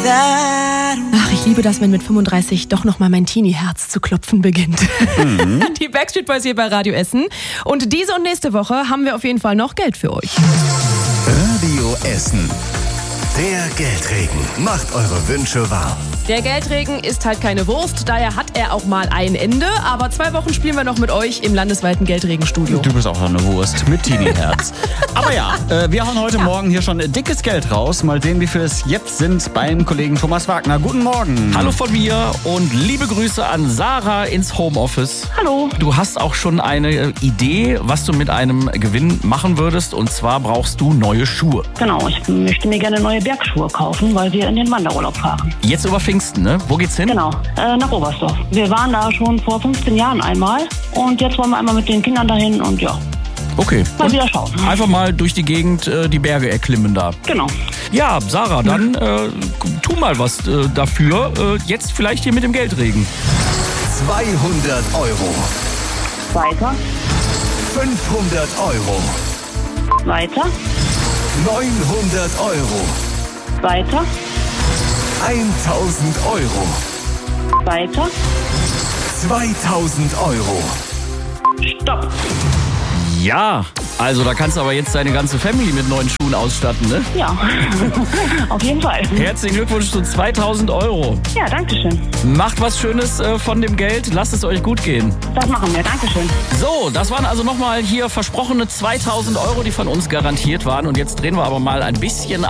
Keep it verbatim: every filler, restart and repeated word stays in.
Ach, ich liebe das, wenn mit fünfunddreißig doch nochmal mein Teenie-Herz zu klopfen beginnt. Mhm. Die Backstreet Boys hier bei Radio Essen. Und diese und nächste Woche haben wir auf jeden Fall noch Geld für euch. Radio Essen. Der Geldregen macht eure Wünsche wahr. Der Geldregen ist halt keine Wurst, daher hat er auch mal ein Ende. Aber zwei Wochen spielen wir noch mit euch im landesweiten Geldregenstudio. Du bist auch noch eine Wurst mit Teenie-Herz. Aber ja, äh, wir hauen heute ja. Morgen hier schon dickes Geld raus. Mal sehen, wie viel es jetzt sind beim Kollegen Thomas Wagner. Guten Morgen. Hallo von mir und liebe Grüße an Sarah ins Homeoffice. Hallo. Du hast auch schon eine Idee, was du mit einem Gewinn machen würdest. Und zwar brauchst du neue Schuhe. Genau, ich möchte mir gerne neue Bergschuhe kaufen, weil wir in den Wanderurlaub fahren. Jetzt über Pfingsten, ne? Wo geht's hin? Genau, äh, nach Oberstdorf. Wir waren da schon vor fünfzehn Jahren einmal und jetzt wollen wir einmal mit den Kindern dahin und ja. Okay. Mal und wieder schauen. Einfach mal durch die Gegend äh, die Berge erklimmen da. Genau. Ja, Sarah, dann äh, tu mal was äh, dafür. Äh, jetzt vielleicht hier mit dem Geldregen. zweihundert Euro. Weiter. fünfhundert Euro. Weiter. neunhundert Euro. Weiter. eintausend Euro. Weiter. zweitausend Euro. Stopp. Ja, also da kannst du aber jetzt deine ganze Family mit neuen Schuhen ausstatten, ne? Ja, auf jeden Fall. Herzlichen Glückwunsch zu zweitausend Euro. Ja, danke schön. Macht was Schönes äh, von dem Geld, lasst es euch gut gehen. Das machen wir, danke schön. So, das waren also nochmal hier versprochene zweitausend Euro, die von uns garantiert waren. Und jetzt drehen wir aber mal ein bisschen